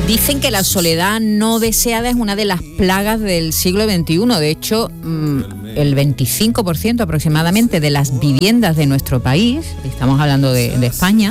Dicen que la soledad no deseada es una de las plagas del siglo XXI. De hecho, el 25% aproximadamente de las viviendas de nuestro país, estamos hablando de España,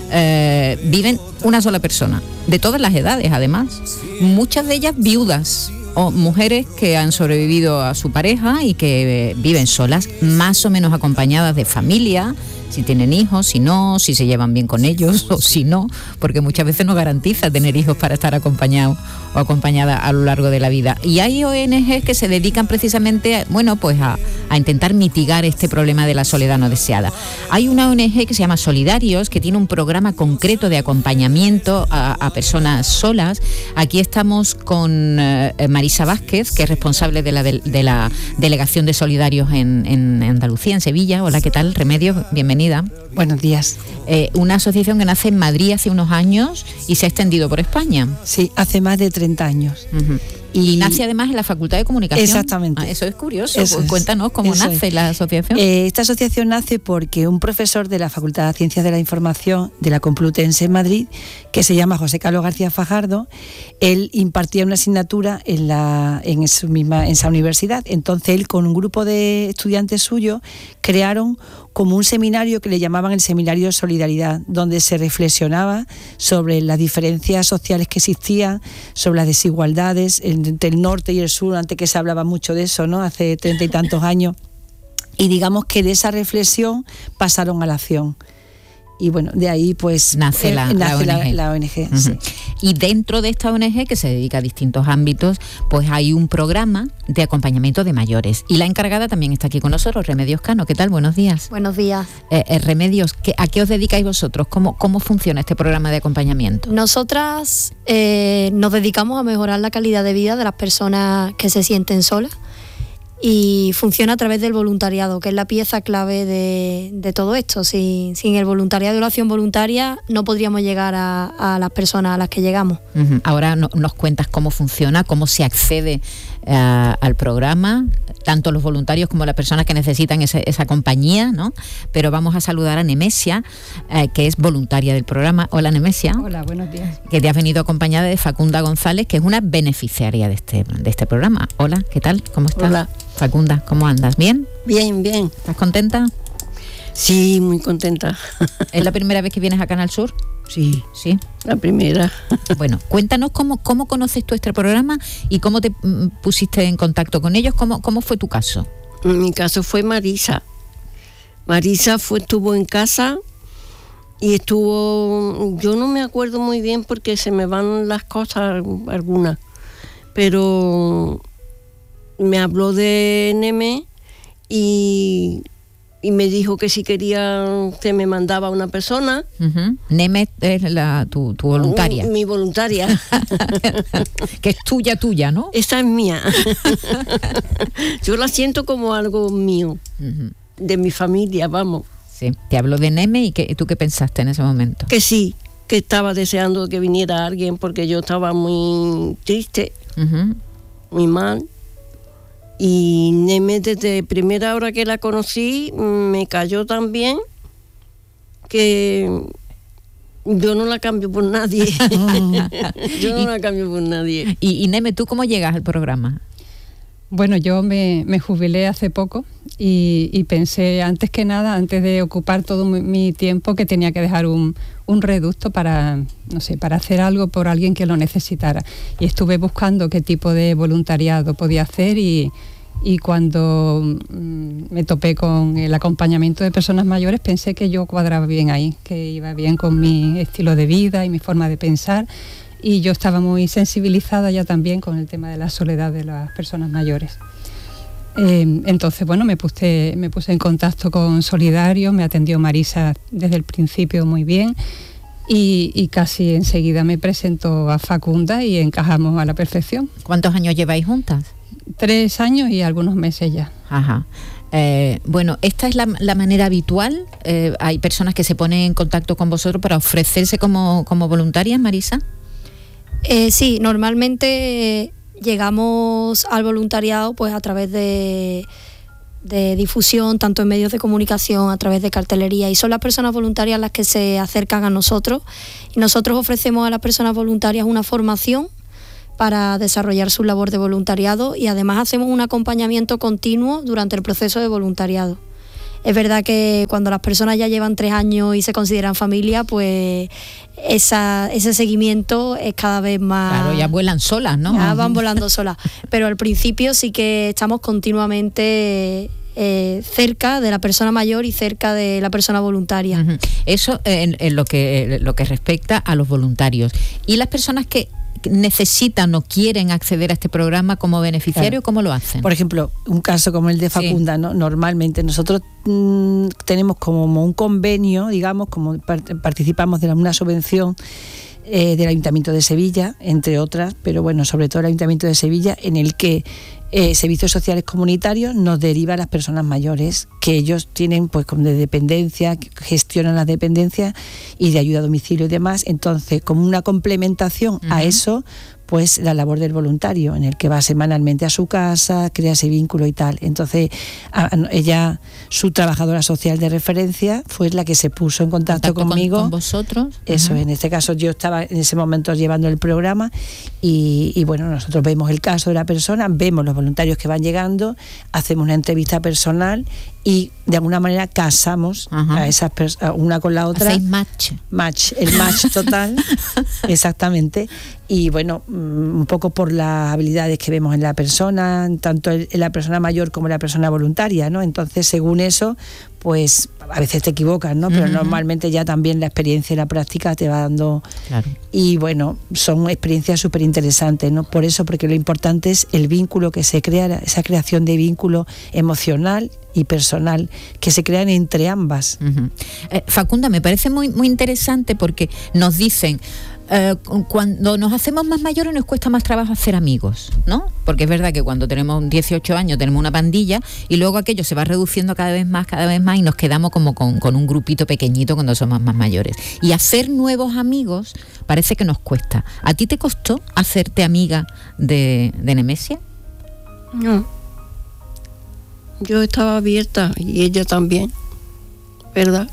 viven una sola persona, de todas las edades además. Muchas de ellas viudas o mujeres que han sobrevivido a su pareja y que viven solas, más o menos acompañadas de familia, si tienen hijos, si no, si se llevan bien con ellos o si no, porque muchas veces no garantiza tener hijos para estar acompañado o acompañada a lo largo de la vida. Y hay ONGs que se dedican precisamente, pues a intentar mitigar este problema de la soledad no deseada. Hay una ONG que se llama Solidarios, que tiene un programa concreto de acompañamiento a personas solas. Aquí estamos con Marisa Vázquez, que es responsable de la Delegación de Solidarios en Andalucía, en Sevilla. Hola, ¿qué tal? Remedios, bienvenida. Buenos días. Una asociación que nace en Madrid hace unos años y se ha extendido por España. Sí, hace más de 30 años. Uh-huh. Y nace además en la Facultad de Comunicación. Exactamente. Eso es curioso. Cuéntanos cómo nace la asociación. Esta asociación nace porque un profesor de la Facultad de Ciencias de la Información de la Complutense en Madrid, que se llama José Carlos García Fajardo, él impartía una asignatura en esa universidad. Entonces él, con un grupo de estudiantes suyos, crearon como un seminario que le llamaban el Seminario de Solidaridad, donde se reflexionaba sobre las diferencias sociales que existían, sobre las desigualdades entre el norte y el sur, antes que se hablaba mucho de eso, ¿no? Hace 30 y tantos años. Y digamos que de esa reflexión pasaron a la acción. Y bueno, de ahí pues nace la ONG. Uh-huh. Sí. Y dentro de esta ONG, que se dedica a distintos ámbitos, pues hay un programa de acompañamiento de mayores. Y la encargada también está aquí con nosotros, Remedios Cano. ¿Qué tal? Buenos días. Buenos días. Remedios, ¿a qué os dedicáis vosotros? ¿Cómo funciona este programa de acompañamiento? Nosotras nos dedicamos a mejorar la calidad de vida de las personas que se sienten solas. Y funciona a través del voluntariado, que es la pieza clave de todo esto. Sin el voluntariado y la acción voluntaria no podríamos llegar a las personas a las que llegamos. Uh-huh. Ahora nos cuentas cómo funciona, cómo se accede al programa, tanto los voluntarios como las personas que necesitan esa compañía, ¿no? Pero vamos a saludar a Nemesia, que es voluntaria del programa. Hola, Nemesia. Hola, buenos días. Que te has venido acompañada de Facunda González, que es una beneficiaria de este programa. Hola, ¿qué tal? ¿Cómo estás? Hola. Facunda, ¿cómo andas? ¿Bien? Bien, bien. ¿Estás contenta? Sí, muy contenta. ¿Es la primera vez que vienes a Canal Sur? Sí. ¿Sí? La primera. Bueno, cuéntanos cómo conoces tú este programa y cómo te pusiste en contacto con ellos. ¿Cómo fue tu caso? En mi caso fue Marisa. Marisa estuvo en casa y yo no me acuerdo muy bien porque se me van las cosas algunas, pero me habló de Neme y me dijo que si quería que me mandaba una persona. Uh-huh. Neme es tu voluntaria. Mi voluntaria. Que es tuya, ¿no? Esa es mía. Yo la siento como algo mío, uh-huh, de mi familia, vamos. Sí, te habló de Neme y ¿tú qué pensaste en ese momento? Que sí, que estaba deseando que viniera alguien porque yo estaba muy triste, uh-huh, muy mal. Y Neme, desde primera hora que la conocí, me cayó tan bien que yo no la cambio por nadie. Yo no la cambio por nadie. Y Neme, ¿tú cómo llegas al programa? Bueno, yo me jubilé hace poco y pensé, antes que nada, antes de ocupar todo mi tiempo, que tenía que dejar un reducto para hacer algo por alguien que lo necesitara. Y estuve buscando qué tipo de voluntariado podía hacer y cuando me topé con el acompañamiento de personas mayores, pensé que yo cuadraba bien ahí, que iba bien con mi estilo de vida y mi forma de pensar. Y yo estaba muy sensibilizada ya también con el tema de la soledad de las personas mayores. Entonces, bueno, me puse en contacto con Solidarios, me atendió Marisa desde el principio muy bien y casi enseguida me presentó a Facunda y encajamos a la perfección. ¿Cuántos años lleváis juntas? 3 años y algunos meses ya. Ajá. Bueno, ¿esta es la manera habitual? ¿Hay personas que se ponen en contacto con vosotros para ofrecerse como voluntarias, Marisa? Sí, normalmente llegamos al voluntariado pues a través de difusión, tanto en medios de comunicación, a través de cartelería, y son las personas voluntarias las que se acercan a nosotros, y nosotros ofrecemos a las personas voluntarias una formación para desarrollar su labor de voluntariado, y además hacemos un acompañamiento continuo durante el proceso de voluntariado. Es verdad que cuando las personas ya llevan 3 años y se consideran familia, pues ese seguimiento es cada vez más... Claro, ya vuelan solas, ¿no? Ya van volando solas. Pero al principio sí que estamos continuamente cerca de la persona mayor y cerca de la persona voluntaria. Uh-huh. Eso en lo que respecta a los voluntarios. Y las personas que necesitan o quieren acceder a este programa como beneficiario, claro, ¿cómo lo hacen? Por ejemplo, un caso como el de Facunda, sí, ¿no? Normalmente nosotros tenemos como un convenio, digamos, como participamos de una subvención del Ayuntamiento de Sevilla, entre otras, pero bueno, sobre todo el Ayuntamiento de Sevilla, en el que Servicios Sociales Comunitarios nos deriva a las personas mayores, que ellos tienen pues como de dependencia, que gestionan las dependencias y de ayuda a domicilio y demás. Entonces, como una complementación a eso, pues la labor del voluntario, en el que va semanalmente a su casa, crea ese vínculo y tal. Entonces, ella, su trabajadora social de referencia, fue la que se puso en contacto conmigo. ¿Con vosotros? Eso, en este caso yo estaba en ese momento llevando el programa y bueno, nosotros vemos el caso de la persona, vemos los voluntarios que van llegando, hacemos una entrevista personal y de alguna manera casamos a esas personas una con la otra. Hacéis el match total, exactamente. Y bueno, un poco por las habilidades que vemos en la persona, tanto en la persona mayor como en la persona voluntaria, ¿no? Entonces, según eso, pues a veces te equivocas, ¿no? Pero normalmente ya también la experiencia y la práctica te va dando... Claro. Y bueno, son experiencias súper interesantes, ¿no? Por eso, porque lo importante es el vínculo que se crea, esa creación de vínculo emocional y personal que se crean entre ambas. Facunda, me parece muy, muy interesante porque nos dicen... cuando nos hacemos más mayores nos cuesta más trabajo hacer amigos, ¿no? Porque es verdad que cuando tenemos 18 años tenemos una pandilla y luego aquello se va reduciendo cada vez más y nos quedamos como con un grupito pequeñito cuando somos más mayores. Y hacer nuevos amigos parece que nos cuesta. ¿A ti te costó hacerte amiga de Nemesia? No. Yo estaba abierta y ella también, ¿verdad?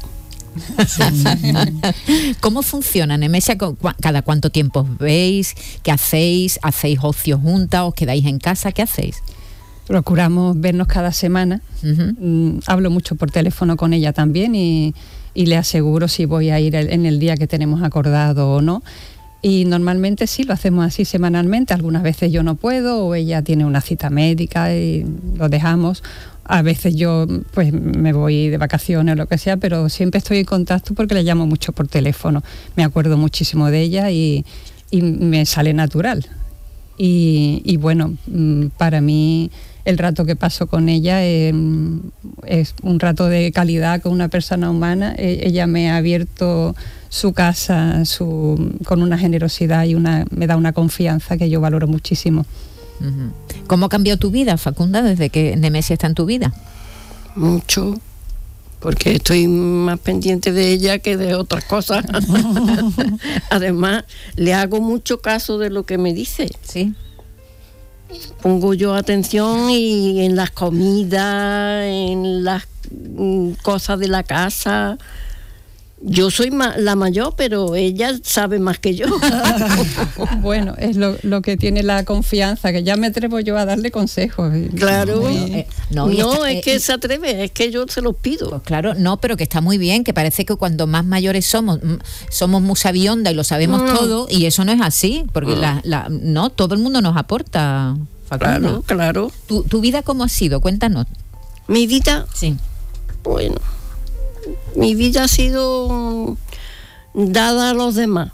¿Cómo funciona, Nemesia? ¿Cada cuánto tiempo os veis? ¿Qué hacéis? ¿Hacéis ocio juntas? ¿Os quedáis en casa? ¿Qué hacéis? Procuramos vernos cada semana. Hablo mucho por teléfono con ella también y le aseguro si voy a ir en el día que tenemos acordado o no. Y normalmente sí, lo hacemos así semanalmente. Algunas veces yo no puedo o ella tiene una cita médica y lo dejamos. A veces yo pues me voy de vacaciones o lo que sea, pero siempre estoy en contacto porque le llamo mucho por teléfono. Me acuerdo muchísimo de ella y me sale natural. Y bueno, para mí el rato que paso con ella es un rato de calidad con una persona humana. Ella me ha abierto su casa con una generosidad y me da una confianza que yo valoro muchísimo. ¿Cómo ha cambiado tu vida, Facunda, desde que Nemesia está en tu vida? Mucho, porque estoy más pendiente de ella que de otras cosas. Además, le hago mucho caso de lo que me dice. Sí. Pongo yo atención y en las comidas, en las cosas de la casa. Yo soy la mayor, pero ella sabe más que yo. Bueno, es lo que tiene la confianza, que ya me atrevo yo a darle consejos. Claro, es que se atreve, es que yo se los pido. Pues claro, no, pero que está muy bien, que parece que cuando más mayores somos muy sabionda y lo sabemos todo, y eso no es así, porque no, todo el mundo nos aporta, Facunda. Claro. ¿Tu vida cómo ha sido? Cuéntanos. ¿Mi vida? Sí. Bueno, mi vida ha sido dada a los demás.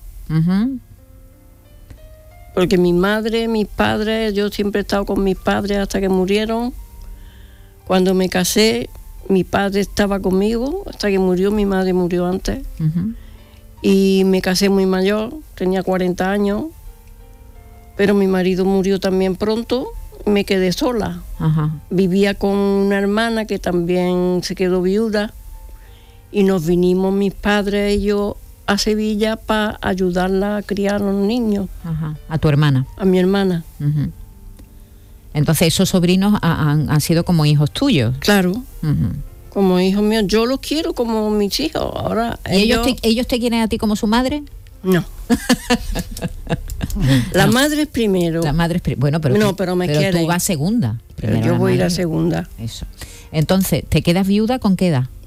Porque mi madre, mis padres, yo siempre he estado con mis padres hasta que murieron. Cuando me casé, mi padre estaba conmigo hasta que murió, mi madre murió antes. Y me casé muy mayor, tenía 40 años, pero mi marido murió también pronto. Me quedé sola. Vivía con una hermana que también se quedó viuda. Y nos vinimos mis padres y yo a Sevilla para ayudarla a criar a los niños. ¿A tu hermana? A mi hermana. Entonces esos sobrinos han sido como hijos tuyos. Claro. Uh-huh. Como hijos míos, yo los quiero como mis hijos. Ahora ¿Y ellos te quieren a ti como su madre? No. La madre es primero. La madre es bueno, pero me quieren. Tú vas segunda. Pero yo voy a la segunda. Eso. Entonces, ¿te quedas viuda con qué edad?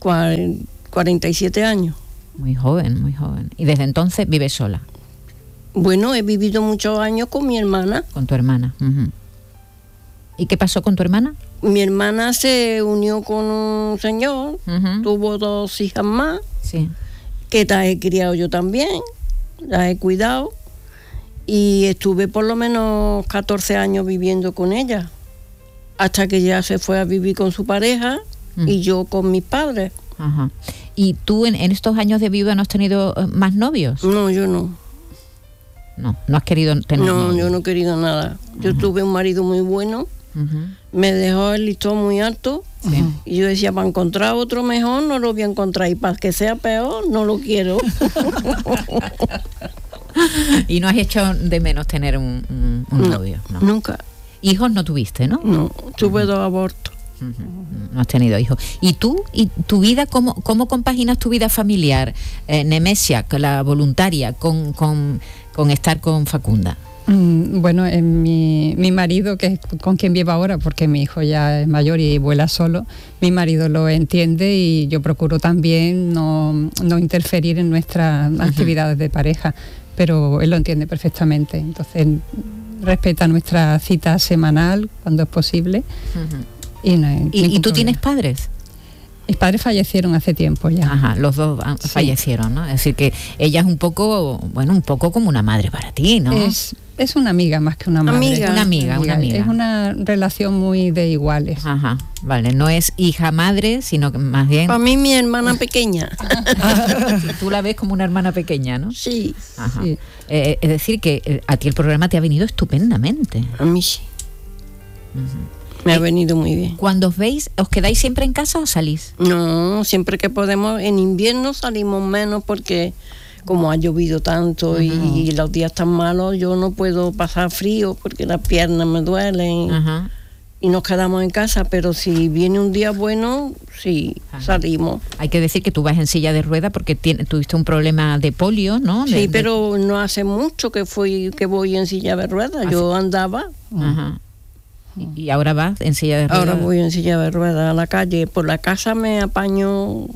47 años. Muy joven, muy joven. ¿Y desde entonces vives sola? Bueno, he vivido muchos años con mi hermana. Con tu hermana. Uh-huh. ¿Y qué pasó con tu hermana? Mi hermana se unió con un señor, uh-huh. tuvo 2 hijas más, sí. que las he criado yo también, las he cuidado, y estuve por lo menos 14 años viviendo con ella, hasta que ya se fue a vivir con su pareja y yo con mis padres. Ajá. ¿Y tú en estos años de viuda no has tenido más novios? No, yo no. No has querido tener No, novios. yo no he querido nada. Yo tuve un marido muy bueno, me dejó el listón muy alto, y yo decía, para encontrar otro mejor no lo voy a encontrar, y para que sea peor no lo quiero. ¿Y no has hecho de menos tener un novio? No. Nunca. ¿Hijos no tuviste, no? No, tuve 2 abortos. No has tenido hijos. ¿Y tú, y tu vida, cómo compaginas tu vida familiar, Nemesia, con la voluntaria, con estar con Facunda? Bueno, mi marido, que es con quien vivo ahora, porque mi hijo ya es mayor y vuela solo, mi marido lo entiende y yo procuro también no interferir en nuestras actividades de pareja, pero él lo entiende perfectamente. Entonces respeta nuestra cita semanal cuando es posible. ¿Y tú tienes padres? Mis padres fallecieron hace tiempo ya. Ajá, los dos fallecieron, ¿no? Es decir, que ella es un poco como una madre para ti, ¿no? Es una amiga más que una madre. Una amiga. Es una relación muy de iguales. Ajá, vale. No es hija-madre, sino que más bien... Para mí mi hermana pequeña. Tú la ves como una hermana pequeña, ¿no? Sí. Ajá. Sí. Es decir, que a ti el programa te ha venido estupendamente. A mí sí. Me ha venido muy bien. Cuando os veis, ¿os quedáis siempre en casa o salís? No, siempre que podemos. En invierno salimos menos porque como ha llovido tanto y los días están malos, yo no puedo pasar frío porque las piernas me duelen. Ajá. Y nos quedamos en casa, pero si viene un día bueno, sí, salimos. Hay que decir que tú vas en silla de ruedas porque tuviste un problema de polio, ¿no? Sí, pero no hace mucho que voy en silla de ruedas. Yo andaba. Ajá. ¿Y ahora vas en silla de ruedas? Ahora voy en silla de ruedas a la calle. Por la casa me apaño.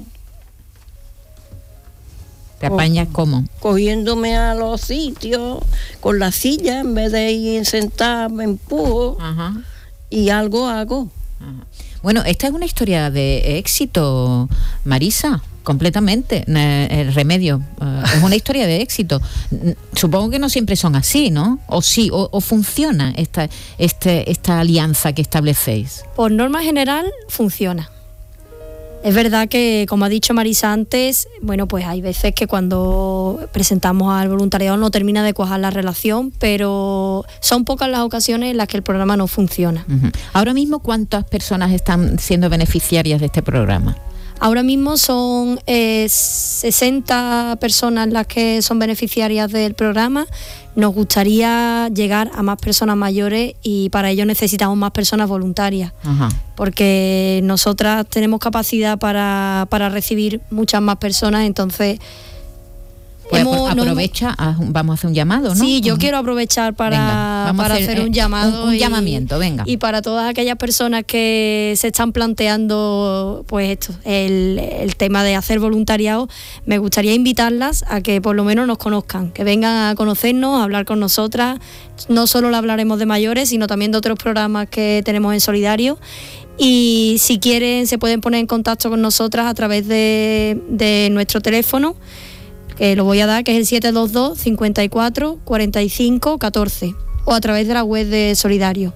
¿Te apañas cómo? Cogiéndome a los sitios con la silla, en vez de ir sentada, me empujo. Ajá. Y algo hago. Ajá. Bueno, esta es una historia de éxito, Marisa, completamente. El Remedio es una historia de éxito. Supongo que no siempre son así, ¿no? O sí, o funciona esta alianza que establecéis. Por norma general, funciona. Es verdad que, como ha dicho Marisa antes, bueno, pues hay veces que cuando presentamos al voluntariado no termina de cuajar la relación, pero son pocas las ocasiones en las que el programa no funciona. Uh-huh. Ahora mismo, ¿cuántas personas están siendo beneficiarias de este programa? Ahora mismo son 60 personas las que son beneficiarias del programa. Nos gustaría llegar a más personas mayores y para ello necesitamos más personas voluntarias. Ajá. Porque nosotras tenemos capacidad para recibir muchas más personas, entonces... Pues aprovecha, vamos a hacer un llamado, ¿no? Sí, yo quiero aprovechar para hacer un llamado. Un llamamiento, venga. Y para todas aquellas personas que se están planteando pues esto, el tema de hacer voluntariado, me gustaría invitarlas a que por lo menos nos conozcan, que vengan a conocernos, a hablar con nosotras. No solo le hablaremos de mayores, sino también de otros programas que tenemos en Solidario. Y si quieren, se pueden poner en contacto con nosotras a través de nuestro teléfono, que lo voy a dar, que es el 722 54 45 14, o a través de la web de Solidario,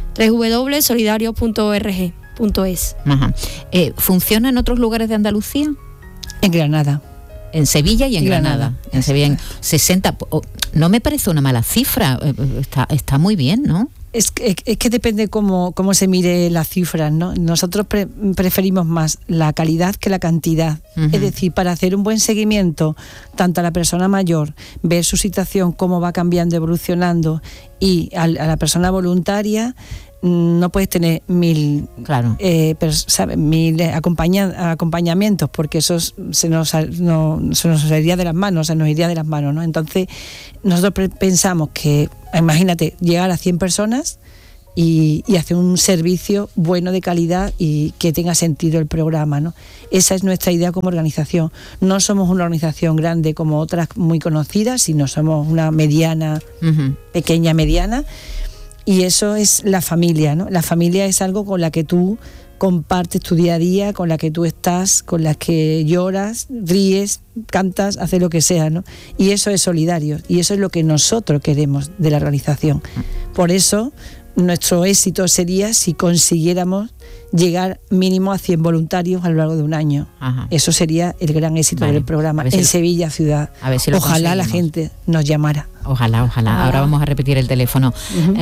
www.solidario.org.es. ¿Funciona en otros lugares de Andalucía? En Granada. En Sevilla y en Granada. En Sevilla, en 60. No me parece una mala cifra, está muy bien, ¿no? Es que depende cómo se mire las cifras, ¿no? Nosotros preferimos más la calidad que la cantidad. Uh-huh. Es decir, para hacer un buen seguimiento, tanto a la persona mayor, ver su situación, cómo va cambiando, evolucionando, y a la persona voluntaria, no puedes tener 1000 Claro. ¿sabes? 1000 acompañamientos, porque eso se nos iría de las manos, ¿no? Entonces, nosotros pensamos que, imagínate, llegar a 100 personas y hacer un servicio bueno, de calidad, y que tenga sentido el programa, ¿no? Esa es nuestra idea como organización. No somos una organización grande como otras muy conocidas, sino somos una mediana, pequeña mediana, y eso es la familia, ¿no? La familia es algo con la que tú compartes tu día a día, con la que tú estás, con la que lloras, ríes, cantas, haces lo que sea, ¿no? Y eso es solidario, y eso es lo que nosotros queremos de la organización. Por eso nuestro éxito sería si consiguiéramos llegar mínimo a 100 voluntarios a lo largo de un año. Ajá. Eso sería el gran éxito del programa en Sevilla ciudad. A ver si ojalá la gente nos llamara. Ojalá. Ahora vamos a repetir el teléfono.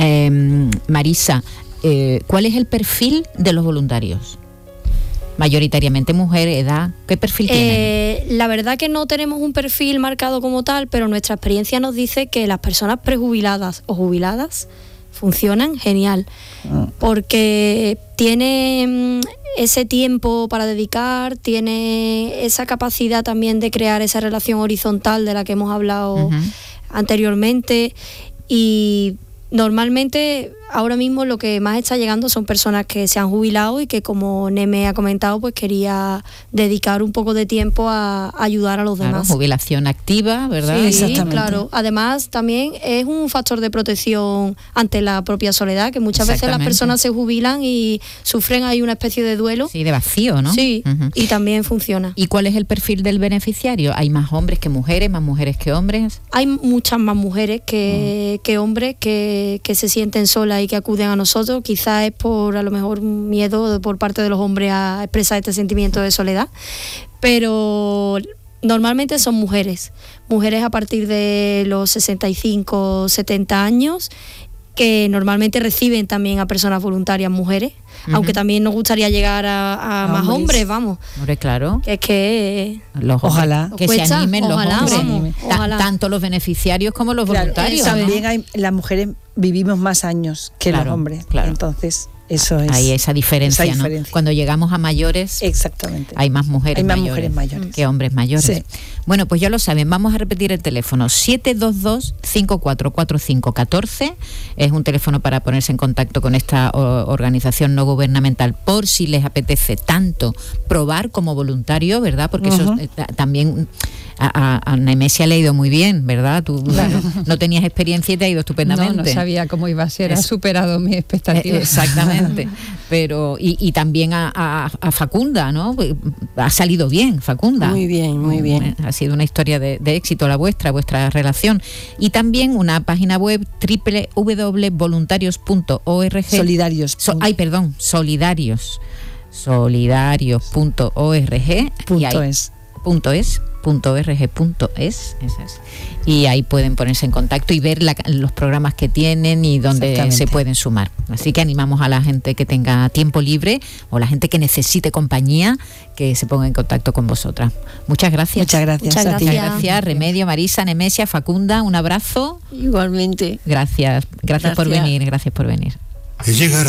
Marisa, ¿cuál es el perfil de los voluntarios? Mayoritariamente mujer, edad, ¿qué perfil tienen? La verdad que no tenemos un perfil marcado como tal, pero nuestra experiencia nos dice que las personas prejubiladas o jubiladas funcionan genial, porque tiene ese tiempo para dedicar, tiene esa capacidad también de crear esa relación horizontal de la que hemos hablado anteriormente, y normalmente ahora mismo lo que más está llegando son personas que se han jubilado y que, como Neme ha comentado, pues quería dedicar un poco de tiempo a ayudar a los demás. Jubilación activa, ¿verdad? Sí, exactamente. Claro. Además, también es un factor de protección ante la propia soledad, que muchas veces las personas se jubilan y sufren ahí una especie de duelo. Sí, de vacío, ¿no? Sí, y también funciona. ¿Y cuál es el perfil del beneficiario? ¿Hay más hombres que mujeres, más mujeres que hombres? Hay muchas más mujeres que hombres que se sienten solas y que acuden a nosotros. Quizás es por, a lo mejor, miedo por parte de los hombres a expresar este sentimiento de soledad, pero normalmente son mujeres a partir de los 65, 70 años, que normalmente reciben también a personas voluntarias mujeres, aunque también nos gustaría llegar a más hombres, vamos. Hombre, claro. Es que ojalá que se animen los hombres, ojalá. Tanto los beneficiarios como los voluntarios. También las mujeres vivimos más años que los hombres, entonces eso es. Hay esa diferencia, ¿no? Cuando llegamos a mayores, exactamente, hay más mujeres mayores que hombres mayores. Sí. Bueno, pues ya lo saben, vamos a repetir el teléfono: 722-544514. Es un teléfono para ponerse en contacto con esta organización no gubernamental, por si les apetece tanto probar como voluntario, ¿verdad? Porque eso también a Nemesia le ha ido muy bien, ¿verdad? Tú no tenías experiencia y te ha ido estupendamente. No sabía cómo iba a ser, ha superado mis expectativas. Exactamente. Pero y también a Facunda, ¿no? Ha salido bien, Facunda. Muy bien. Ha sido una historia de éxito vuestra relación. Y también una página web www.voluntarios.org. Solidarios. Solidarios.org. .org.es, y ahí pueden ponerse en contacto y ver los programas que tienen y dónde se pueden sumar. Así que animamos a la gente que tenga tiempo libre o la gente que necesite compañía, que se ponga en contacto con vosotras. Muchas gracias. Muchas gracias. Remedio, Marisa, Nemesia, Facunda, un abrazo. Igualmente. Gracias por venir. Llegar